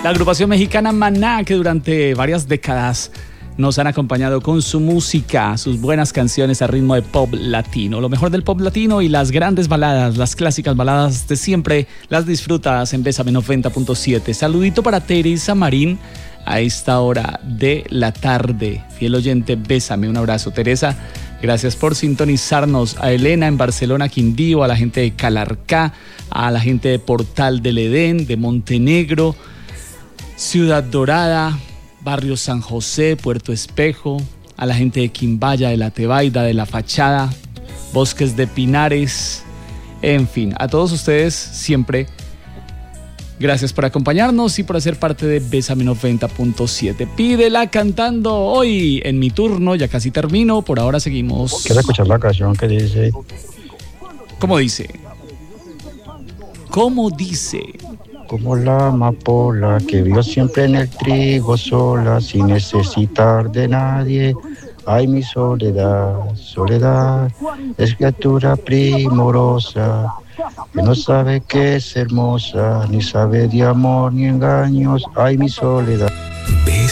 La agrupación mexicana Maná, que durante varias décadas nos han acompañado con su música, sus buenas canciones a ritmo de pop latino. Lo mejor del pop latino y las grandes baladas, las clásicas baladas de siempre, las disfrutas en Bésame 90.7. Saludito para Teresa Marín a esta hora de la tarde. Fiel oyente, bésame, un abrazo. Teresa, gracias por sintonizarnos. A Elena en Barcelona, Quindío, a la gente de Calarcá, a la gente de Portal del Edén, de Montenegro, Ciudad Dorada, Barrio San José, Puerto Espejo, a la gente de Quimbaya, de La Tebaida, de La Fachada, Bosques de Pinares, en fin, a todos ustedes siempre gracias por acompañarnos y por hacer parte de Bésame 90.7. Pídela cantando hoy en mi turno, ya casi termino, por ahora seguimos. Quiero escuchar la canción que dice. ¿Cómo dice? ¿Cómo dice? Como la amapola que vio siempre en el trigo sola, sin necesitar de nadie. Ay, mi soledad, soledad, es criatura primorosa, que no sabe que es hermosa, ni sabe de amor ni engaños. Ay, mi soledad.